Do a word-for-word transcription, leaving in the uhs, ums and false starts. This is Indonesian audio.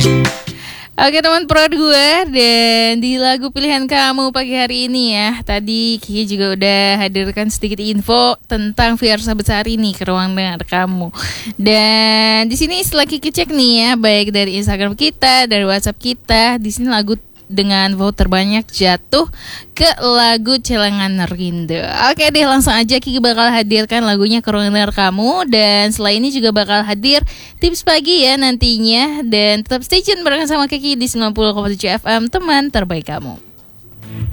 Oke teman pro gue, dan di lagu pilihan kamu pagi hari ini ya, tadi Kiki juga udah hadirkan sedikit info tentang Fiersa Besari nih ke ruang dengar kamu. Dan di sini setelah Kiki cek nih ya, baik dari Instagram kita, dari WhatsApp kita, di sini lagu dengan vote terbanyak jatuh ke lagu Celengan Rindu. Oke deh, langsung aja Kiki bakal hadirkan lagunya ke ruang dengar kamu. Dan setelah ini juga bakal hadir tips pagi ya nantinya. Dan tetap stay tune bareng sama Kiki di sembilan puluh koma tujuh F M, teman terbaik kamu.